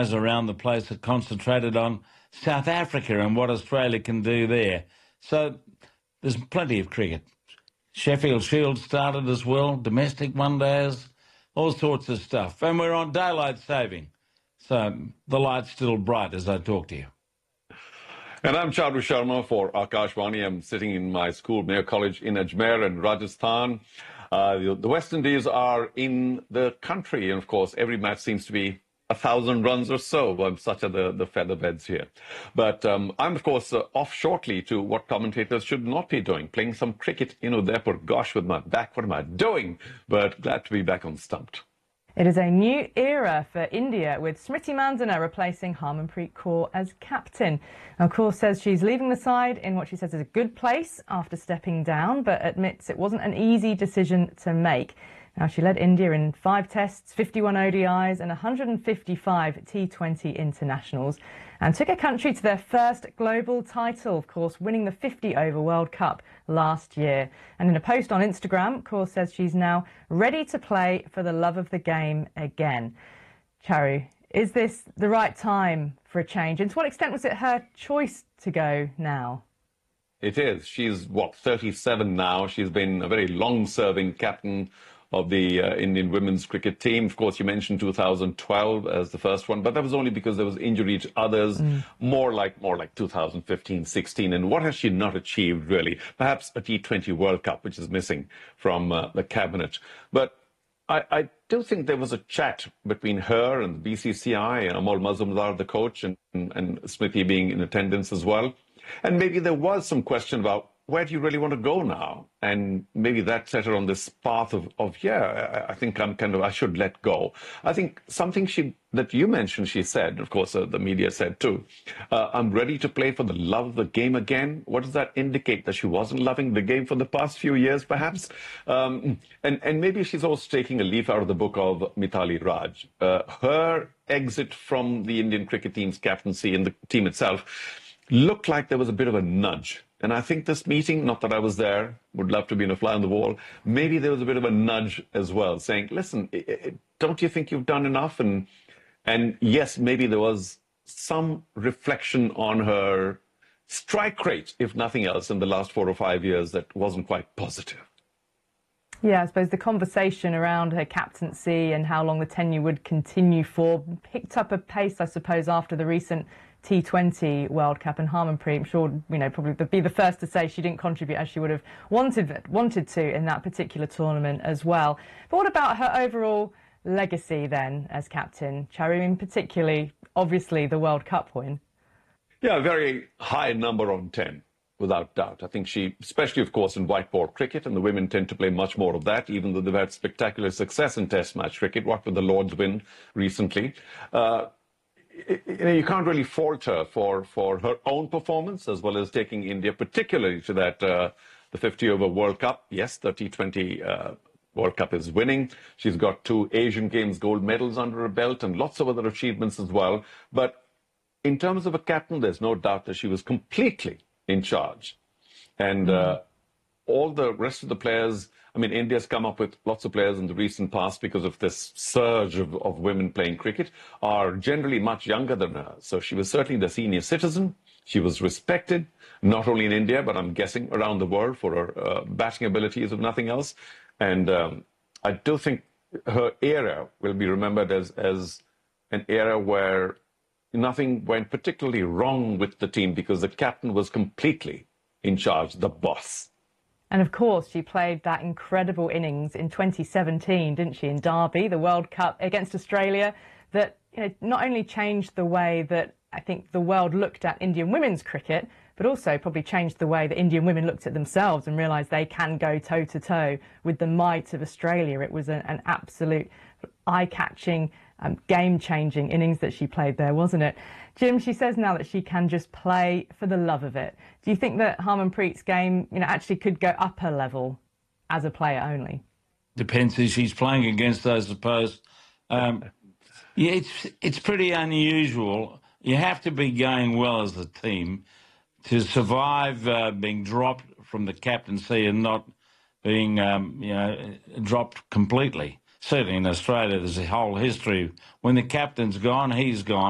eyes around the place are concentrated on South Africa and what Australia can do there. So there's plenty of cricket. Sheffield Shield started as well, domestic one-days, all sorts of stuff. And we're on daylight saving. So the light's still bright as I talk to you. And I'm Charu Sharma for Akashvani. I'm sitting in my school, Mayo College in Ajmer in Rajasthan. The West Indies are in the country, and of course, every match seems to be 1,000 runs or so. Such are the feather beds here. But I'm, of course, off shortly to what commentators should not be doing, playing some cricket, therefore, gosh, with my back, what am I doing? But glad to be back on Stumped. It is a new era for India, with Smriti Mandhana replacing Harmanpreet Kaur as captain. Now, Kaur says she's leaving the side in what she says is a good place after stepping down, but admits it wasn't an easy decision to make. Now, she led India in 5 tests, 51 ODIs and 155 T20 internationals, and took her country to their first global title, of course, winning the 50-over World Cup last year. And in a post on Instagram, Kaur says she's now ready to play for the love of the game again. Charu, is this the right time for a change? And to what extent was it her choice to go now? It is. She's, 37 now. She's been a very long-serving captain of the Indian women's cricket team. Of course, you mentioned 2012 as the first one, but that was only because there was injury to others, more like 2015-16. And what has she not achieved, really? Perhaps a T20 World Cup, which is missing from the cabinet. But I do think there was a chat between her and the BCCI, and Amol Mazumdar, the coach, and Smriti being in attendance as well. And maybe there was some question about, where do you really want to go now? And maybe that set her on this path of I think I should let go. I think something that you mentioned, she said, of course, the media said too, I'm ready to play for the love of the game again. What does that indicate? That she wasn't loving the game for the past few years, perhaps? And maybe she's also taking a leaf out of the book of Mithali Raj. Her exit from the Indian cricket team's captaincy and the team itself looked like there was a bit of a nudge. And I think this meeting, not that I was there, would love to be a fly on the wall, maybe there was a bit of a nudge as well, saying, listen, don't you think you've done enough? And yes, maybe there was some reflection on her strike rate, if nothing else, in the last 4 or 5 years that wasn't quite positive. Yeah, I suppose the conversation around her captaincy and how long the tenure would continue for picked up a pace, I suppose, after the recent T20 World Cup, and Harmanpreet, I'm sure, probably be the first to say she didn't contribute as she would have wanted to in that particular tournament as well. But what about her overall legacy then as captain, Charu, particularly, obviously, the World Cup win? Yeah, a very high number on 10, without doubt. I think she, especially, of course, in white ball cricket, and the women tend to play much more of that, even though they've had spectacular success in Test match cricket. What with the Lord's win recently? You can't really fault her for her own performance, as well as taking India particularly to that the 50-over World Cup. Yes, the T20 World Cup is winning. She's got 2 Asian Games gold medals under her belt and lots of other achievements as well. But in terms of a captain, there's no doubt that she was completely in charge. And all the rest of the players, India's come up with lots of players in the recent past because of this surge of women playing cricket, are generally much younger than her. So she was certainly the senior citizen. She was respected, not only in India, but I'm guessing around the world for her batting abilities, if nothing else. And I do think her era will be remembered as an era where nothing went particularly wrong with the team because the captain was completely in charge, the boss. And of course, she played that incredible innings in 2017, didn't she, in Derby, the World Cup against Australia, that not only changed the way that I think the world looked at Indian women's cricket, but also probably changed the way that Indian women looked at themselves and realised they can go toe-to-toe with the might of Australia. It was an absolute eye-catching, game-changing innings that she played there, wasn't it? Jim, she says now that she can just play for the love of it. Do you think that Harmanpreet's game, actually could go up a level as a player only? Depends who she's playing against, I suppose. Yeah, it's pretty unusual. You have to be going well as a team to survive being dropped from the captaincy and not being, dropped completely. Certainly in Australia, there's a whole history. When the captain's gone, he's gone.